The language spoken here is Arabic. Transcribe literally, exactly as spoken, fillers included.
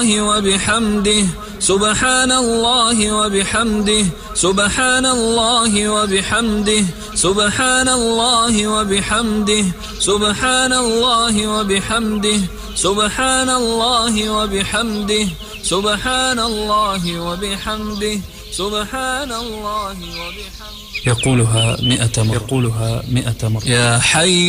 الله وبحمده سبحان الله وبحمده سبحان الله وبحمده سبحان الله وبحمده سبحان الله وبحمده سبحان الله وبحمده سبحان الله وبحمده سبحان الله وبحمده. يقولها مئة مرة يقولها مئة مرة. يا حي